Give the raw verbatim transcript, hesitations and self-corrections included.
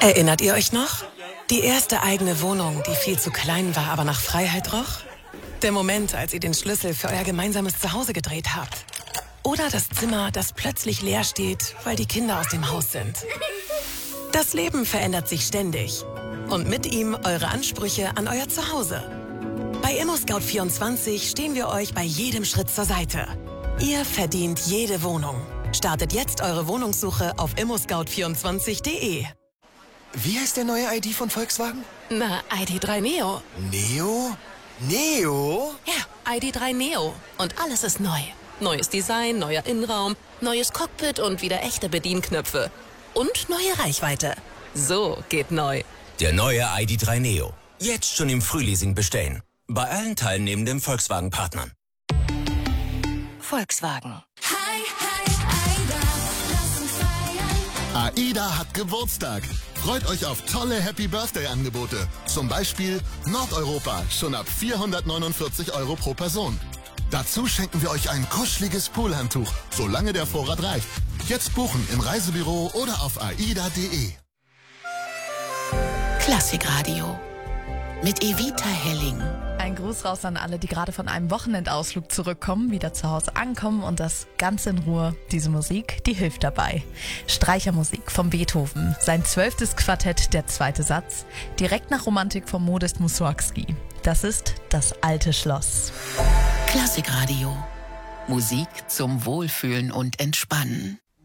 Erinnert ihr euch noch? Die erste eigene Wohnung, die viel zu klein war, aber nach Freiheit roch? Der Moment, als ihr den Schlüssel für euer gemeinsames Zuhause gedreht habt? Oder das Zimmer, das plötzlich leer steht, weil die Kinder aus dem Haus sind? Das Leben verändert sich ständig. Und mit ihm eure Ansprüche an euer Zuhause. Bei ImmoScout vierundzwanzig stehen wir euch bei jedem Schritt zur Seite. Ihr verdient jede Wohnung. Startet jetzt eure Wohnungssuche auf immo scout vierundzwanzig punkt de. Wie heißt der neue I D von Volkswagen? Na, I D drei Neo. Neo? Neo? Ja, I D drei Neo. Und alles ist neu. Neues Design, neuer Innenraum, neues Cockpit und wieder echte Bedienknöpfe. Und neue Reichweite. So geht neu. Der neue I D drei Neo. Jetzt schon im Frühleasing bestellen. Bei allen teilnehmenden Volkswagen-Partnern. Volkswagen. AIDA hat Geburtstag. Freut euch auf tolle Happy-Birthday-Angebote. Zum Beispiel Nordeuropa, schon ab vierhundertneunundvierzig Euro pro Person. Dazu schenken wir euch ein kuscheliges Poolhandtuch, solange der Vorrat reicht. Jetzt buchen im Reisebüro oder auf aida punkt de. Klassikradio mit Evita Helling. Ein Gruß raus an alle, die gerade von einem Wochenendausflug zurückkommen, wieder zu Hause ankommen und das ganz in Ruhe. Diese Musik, die hilft dabei. Streichermusik von Beethoven, sein zwölftes Quartett, der zweite Satz, direkt nach Romantik von Modest Mussorgsky. Das ist Das alte Schloss. Klassikradio. Musik zum Wohlfühlen und Entspannen.